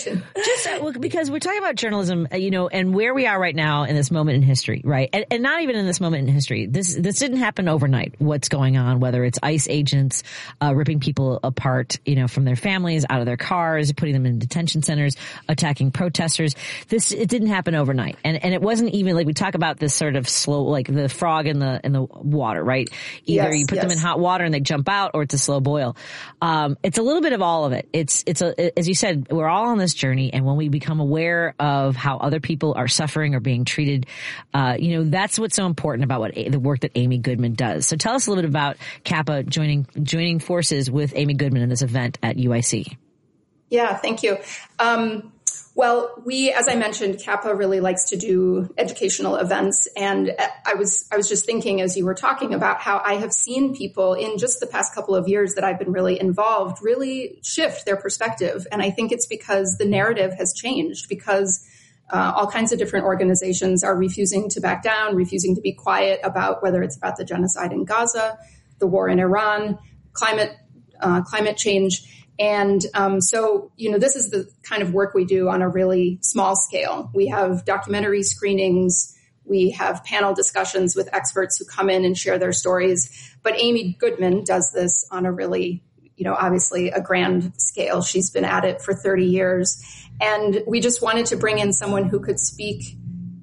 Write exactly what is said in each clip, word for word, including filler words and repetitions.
conversation. Just uh, because we're talking about journalism, uh, you know, and where we are right now in this moment in history, right? And, and not even in this moment in history. This this didn't happen overnight. What's going on, whether it's ICE agents uh, ripping people apart, you know, from their families, out of their cars, putting them in detention centers, attacking protesters. This it didn't happen overnight, and and it wasn't even like we talk about this sort of slow, like the frog in the in the water, right? Either yes, you put yes. them in hot water and they jump out, or it's a slow boil. Um, it's a little bit of all of it. It's it's a, as you said, we're all on this journey, and when we become aware of how other people are suffering or being treated, uh, you know, that's what's so important about what the work that Amy Goodman does. So tell us a little bit about Kappa joining joining forces with Amy Goodman in this event at U I C. Yeah, thank you. Um, Well, we, as I mentioned, Kappa really likes to do educational events. And I was, I was just thinking as you were talking about how I have seen people in just the past couple of years that I've been really involved really shift their perspective. And I think it's because the narrative has changed, because uh, all kinds of different organizations are refusing to back down, refusing to be quiet about whether it's about the genocide in Gaza, the war in Iran, climate, uh, climate change. And um, so, you know, this is the kind of work we do on a really small scale. We have documentary screenings. We have panel discussions with experts who come in and share their stories. But Amy Goodman does this on a really, you know, obviously a grand scale. She's been at it for thirty years. And we just wanted to bring in someone who could speak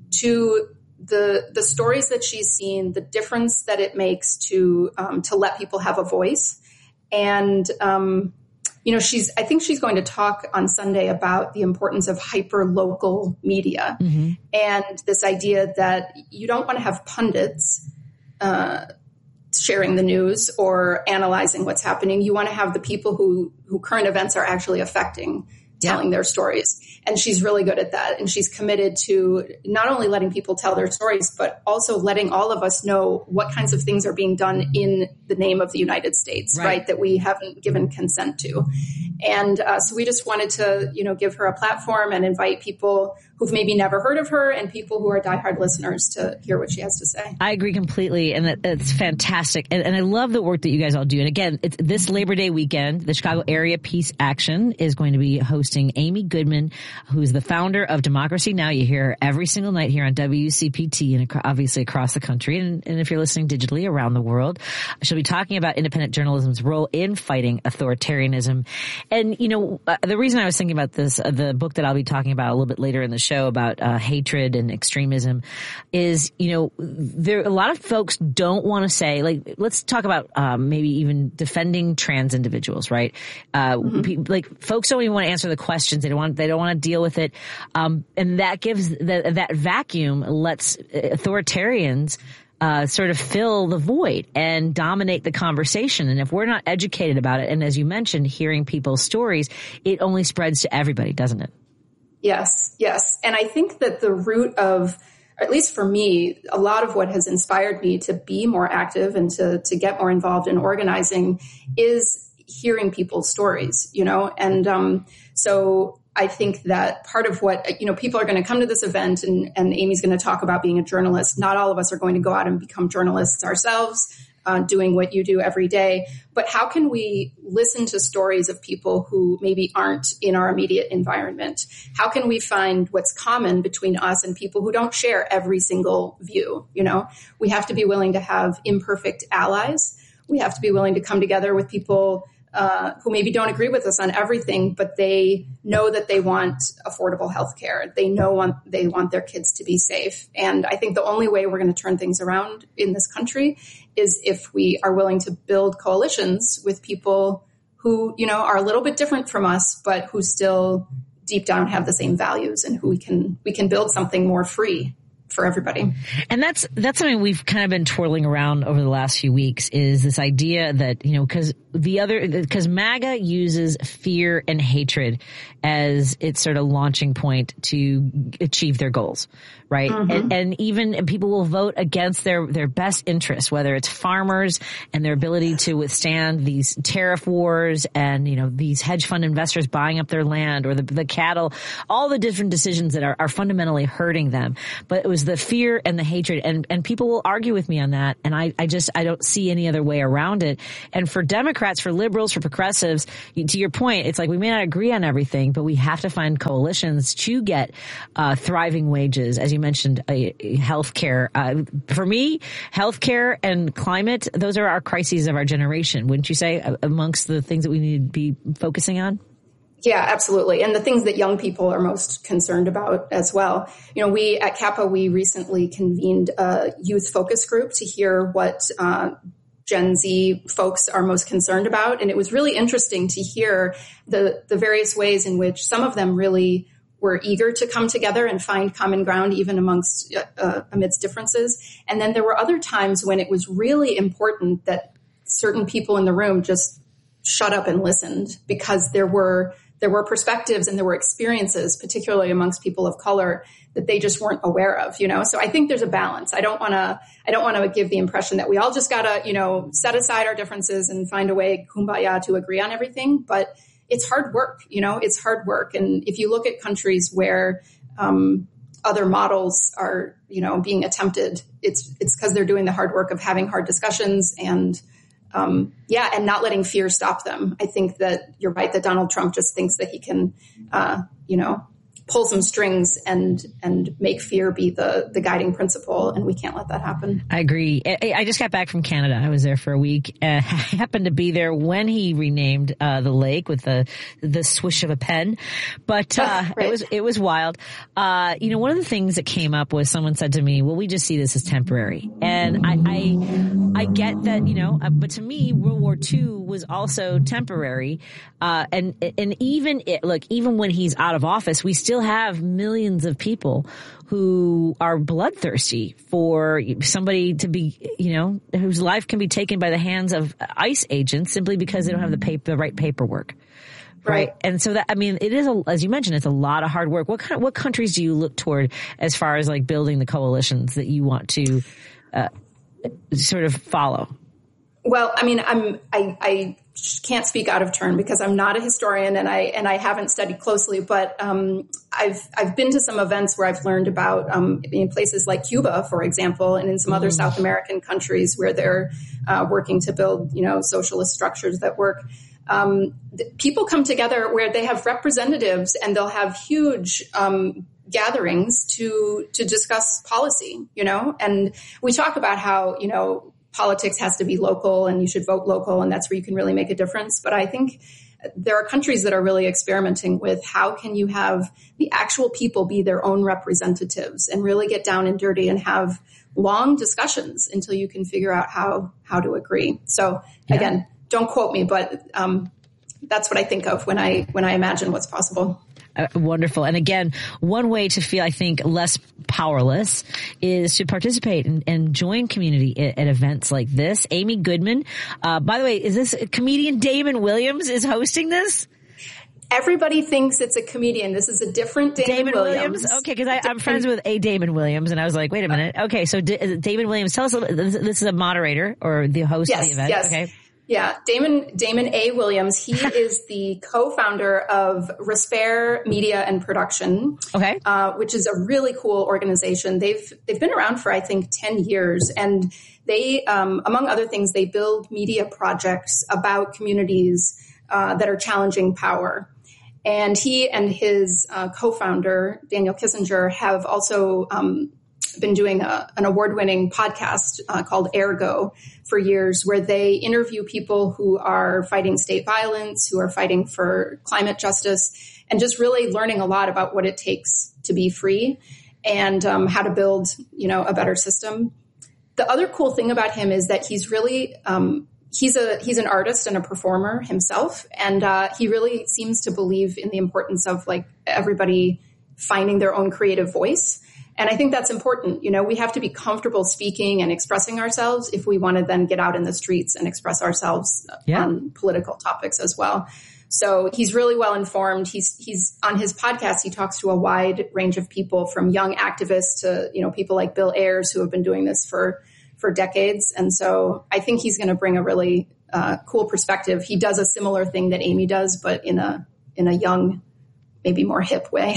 to the the stories that she's seen, the difference that it makes to um, to let people have a voice. And um You know, she's, I think she's going to talk on Sunday about the importance of hyper-local media mm-hmm. and this idea that you don't want to have pundits uh, sharing the news or analyzing what's happening. You want to have the people who, who current events are actually affecting telling yeah. their stories. And she's really good at that. And she's committed to not only letting people tell their stories, but also letting all of us know what kinds of things are being done in the name of the United States, right, right that we haven't given consent to. And uh, so we just wanted to, you know, give her a platform and invite people who've maybe never heard of her and people who are diehard listeners to hear what she has to say. I agree completely. And that, it's fantastic. And, and I love the work that you guys all do. And again, it's this Labor Day weekend, the Chicago Area Peace Action is going to be hosting Amy Goodman, who's the founder of Democracy Now! You hear her every single night here on W C P T and obviously across the country. And, and if you're listening digitally around the world, she'll be talking about independent journalism's role in fighting authoritarianism. And, you know, uh, the reason I was thinking about this, uh, the book that I'll be talking about a little bit later in the show about uh, hatred and extremism is, you know, there a lot of folks don't want to say, like, let's talk about um, maybe even defending trans individuals, right? Uh, mm-hmm. pe- like, folks don't even want to answer the questions. They don't want, they don't want to deal with it. Um, and that gives, the, that vacuum lets authoritarians Uh, sort of fill the void and dominate the conversation. And if we're not educated about it, and as you mentioned, hearing people's stories, it only spreads to everybody, doesn't it? Yes, yes. And I think that the root of, or at least for me, a lot of what has inspired me to be more active and to, to get more involved in organizing is hearing people's stories, you know? And um, so I think that part of what, you know, people are going to come to this event and, and Amy's going to talk about being a journalist. Not all of us are going to go out and become journalists ourselves, uh, doing what you do every day. But how can we listen to stories of people who maybe aren't in our immediate environment? How can we find what's common between us and people who don't share every single view? You know, we have to be willing to have imperfect allies. We have to be willing to come together with people Uh, who maybe don't agree with us on everything, but they know that they want affordable health care. They know want, they want their kids to be safe. And I think the only way we're going to turn things around in this country is if we are willing to build coalitions with people who, you know, are a little bit different from us, but who still deep down have the same values and who we can, we can build something more free for everybody. And that's, that's something we've kind of been twirling around over the last few weeks is this idea that, you know, cause the other, cause MAGA uses fear and hatred as its sort of launching point to achieve their goals, right? Mm-hmm. And, and even people will vote against their, their best interests, whether it's farmers and their ability to withstand these tariff wars and, you know, these hedge fund investors buying up their land or the, the cattle, all the different decisions that are, are fundamentally hurting them. But it was there's the fear and the hatred, and, and people will argue with me on that. And I, I just, I don't see any other way around it. And for Democrats, for liberals, for progressives, to your point, it's like we may not agree on everything, but we have to find coalitions to get uh, thriving wages. As you mentioned, uh, healthcare. Uh, for me, healthcare and climate, those are our crises of our generation, wouldn't you say, amongst the things that we need to be focusing on? Yeah, absolutely. And the things that young people are most concerned about as well. You know, we at Kappa, we recently convened a youth focus group to hear what uh, Gen Z folks are most concerned about. And it was really interesting to hear the, the various ways in which some of them really were eager to come together and find common ground, even amongst uh, amidst differences. And then there were other times when it was really important that certain people in the room just shut up and listened, because there were There were perspectives and there were experiences, particularly amongst people of color, that they just weren't aware of, you know? So I think there's a balance. I don't want to, I don't want to give the impression that we all just got to, you know, set aside our differences and find a way, kumbaya, to agree on everything. But it's hard work, you know, it's hard work. And if you look at countries where, um, other models are, you know, being attempted, it's, it's because they're doing the hard work of having hard discussions and, Um, yeah, and not letting fear stop them. I think that you're right that Donald Trump just thinks that he can, uh, you know, pull some strings and and make fear be the the guiding principle, and we can't let that happen. I agree. I, I just got back from Canada. I was there for a week. Uh, I happened to be there when he renamed uh, the lake with the the swish of a pen, but uh, right. it was it was wild. Uh, you know, one of the things that came up was someone said to me, "Well, we just see this as temporary," and I I, I get that, you know, uh, but to me, World War Two was also temporary, uh, and and even it, look, even when he's out of office, we still have millions of people who are bloodthirsty for somebody to be, you know, whose life can be taken by the hands of ICE agents simply because they don't have the paper, the right paperwork. Right. right. And so that, I mean, it is, a, as you mentioned, it's a lot of hard work. What kind of, what countries do you look toward as far as like building the coalitions that you want to uh, sort of follow? Well, I mean, I'm, I, I can't speak out of turn because I'm not a historian and I, and I haven't studied closely, but, um, I've, I've been to some events where I've learned about, um, in places like Cuba, for example, and in some other South American countries where they're, uh, working to build, you know, socialist structures that work. Um, th- people come together where they have representatives and they'll have huge, um, gatherings to, to discuss policy, you know, and we talk about how, you know, politics has to be local and you should vote local and that's where you can really make a difference. But I think there are countries that are really experimenting with how can you have the actual people be their own representatives and really get down and dirty and have long discussions until you can figure out how, how to agree. So yeah. Again, don't quote me, but um, that's what I think of when I, when I imagine what's possible. Uh, wonderful. And again, one way to feel, I think, less powerless is to participate and, and join community at, at events like this. Amy Goodman, uh, by the way, is this comedian Damon Williams is hosting this? Everybody thinks it's a comedian. This is a different Damon, Damon Williams. Williams? Okay, because I'm friends with a Damon Williams, and I was like, wait a minute. Okay, so D- Damon Williams, tell us, a little, this, this is a moderator or the host yes, of the event. Yes. Okay. Yeah, Damon Damon A. Williams. He is the co-founder of Respair Media and Production, okay, uh, which is a really cool organization. They've they've been around for I think ten years, and they, um, among other things, they build media projects about communities uh, that are challenging power. And he and his uh, co-founder Daniel Kissinger have also um, been doing a, an award-winning podcast uh, called Ergo for years, where they interview people who are fighting state violence, who are fighting for climate justice, and just really learning a lot about what it takes to be free and um, how to build, you know, a better system. The other cool thing about him is that he's really um, he's a he's an artist and a performer himself, and uh, he really seems to believe in the importance of like everybody finding their own creative voice. And I think that's important. You know, we have to be comfortable speaking and expressing ourselves if we want to then get out in the streets and express ourselves yeah. on political topics as well. So he's really well informed. He's, he's on his podcast. He talks to a wide range of people, from young activists to, you know, people like Bill Ayers who have been doing this for, for decades. And so I think he's going to bring a really uh, cool perspective. He does a similar thing that Amy does, but in a, in a young maybe more hip way.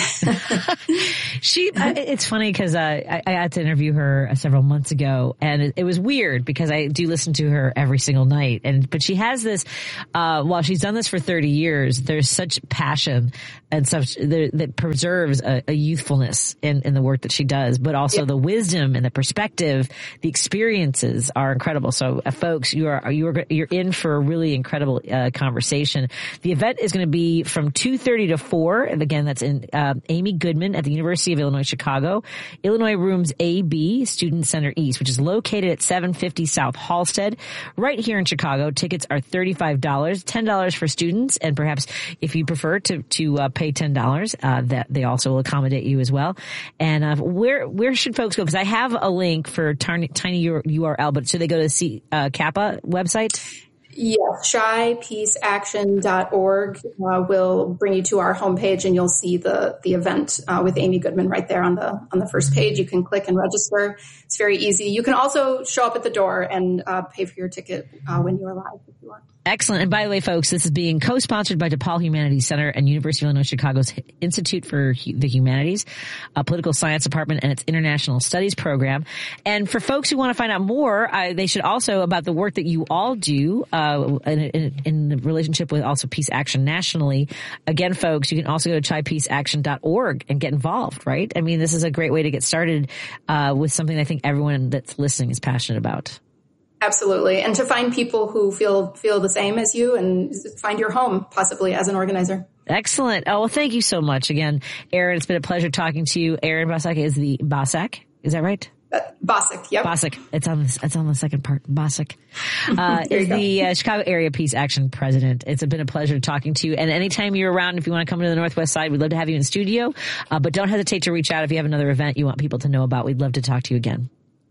She, it's funny because uh, I, I had to interview her several months ago, and it, it was weird because I do listen to her every single night. And but she has this, uh, while she's done this for thirty years, there's such passion and such that, that preserves a, a youthfulness in, in the work that she does, but also yeah. the wisdom and the perspective, the experiences are incredible. So, uh, folks, you are you are you're in for a really incredible uh, conversation. The event is going to be from two thirty to four. And again, that's in uh, Amy Goodman at the University of Illinois Chicago, Illinois Rooms A B, Student Center East, which is located at seven fifty South Halsted, right here in Chicago. Tickets are thirty-five dollars, ten dollars for students, and perhaps if you prefer to to uh, pay ten dollars, uh, that they also will accommodate you as well. And uh, where where should folks go? Because I have a link for tiny, tiny U R L, but should they go to the C, uh, Kappa website? Yes, shy peace action dot org uh, will bring you to our homepage, and you'll see the the event uh, with Amy Goodman right there on the on the first page. You can click and register. It's very easy. You can also show up at the door and uh, pay for your ticket uh, when you arrive if you want. Excellent. And by the way, folks, this is being co-sponsored by DePaul Humanities Center and University of Illinois Chicago's Institute for the Humanities, a political science department, and its international studies program. And for folks who want to find out more, uh, they should also about the work that you all do uh, in, in, in relationship with also Peace Action nationally. Again, folks, you can also go to chai peace action dot org and get involved, right? I mean, this is a great way to get started uh, with something I think everyone that's listening is passionate about. Absolutely. And to find people who feel feel the same as you and find your home possibly as an organizer. Excellent. Oh, well, thank you so much again, Erin. It's been a pleasure talking to you. Erin Bossack is the Bossack. Is that right? Uh, Bossack, yep. Bossack. It's on the, it's on the second part. Bossack uh, is the uh, Chicago Area Peace Action President. It's been a pleasure talking to you. And anytime you're around, if you want to come to the Northwest Side, we'd love to have you in studio. Uh, but don't hesitate to reach out if you have another event you want people to know about. We'd love to talk to you again.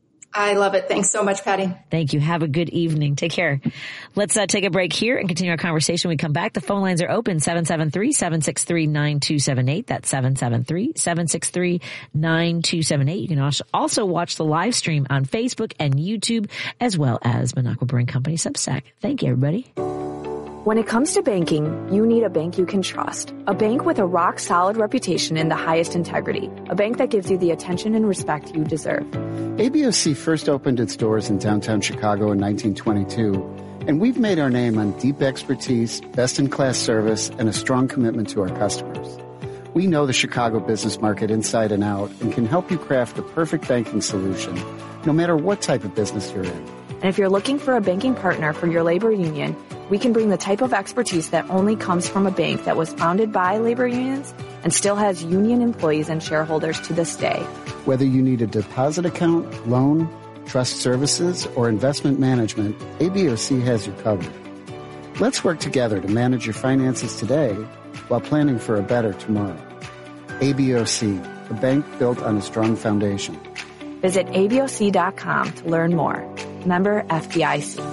I love it. Thanks so much, Patty. Thank you. Have a good evening. Take care. Let's uh, take a break here and continue our conversation. When we come back, the phone lines are open, seven seven three, seven six three, nine two seven eight. That's seven seven three, seven six three, nine two seven eight. You can also watch the live stream on Facebook and YouTube, as well as Minocqua Brewing Company Substack. Thank you, everybody. When it comes to banking, you need a bank you can trust. A bank with a rock-solid reputation and the highest integrity. A bank that gives you the attention and respect you deserve. A B O C first opened its doors in downtown Chicago in nineteen twenty-two, and we've made our name on deep expertise, best-in-class service, and a strong commitment to our customers. We know the Chicago business market inside and out and can help you craft the perfect banking solution, no matter what type of business you're in. And if you're looking for a banking partner for your labor union, we can bring the type of expertise that only comes from a bank that was founded by labor unions and still has union employees and shareholders to this day. Whether you need a deposit account, loan, trust services, or investment management, A B O C has you covered. Let's work together to manage your finances today while planning for a better tomorrow. A B O C, a bank built on a strong foundation. Visit A B O C dot com to learn more. Member F D I C.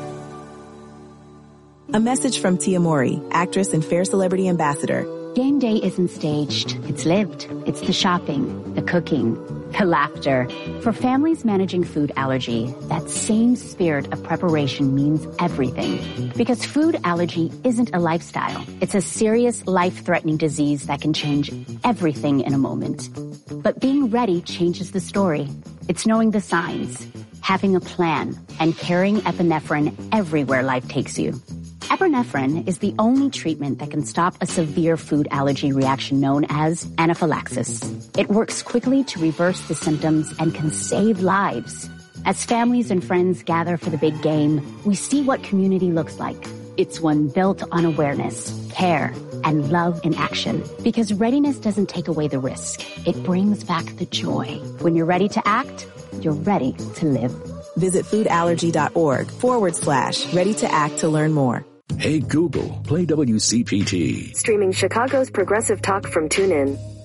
A message from Tia Mowry, actress and Fair Celebrity Ambassador. Game day isn't staged. It's lived. It's the shopping, the cooking, the laughter. For families managing food allergy, that same spirit of preparation means everything. Because food allergy isn't a lifestyle. It's a serious, life-threatening disease that can change everything in a moment. But being ready changes the story. It's knowing the signs, having a plan, and carrying epinephrine everywhere life takes you. Epinephrine is the only treatment that can stop a severe food allergy reaction known as anaphylaxis. It works quickly to reverse the symptoms and can save lives. As families and friends gather for the big game, we see what community looks like. It's one built on awareness, care, and love in action. Because readiness doesn't take away the risk. It brings back the joy. When you're ready to act, you're ready to live. Visit foodallergy.org forward slash ready to act to learn more. Hey Google, play W C P T. Streaming Chicago's progressive talk from TuneIn.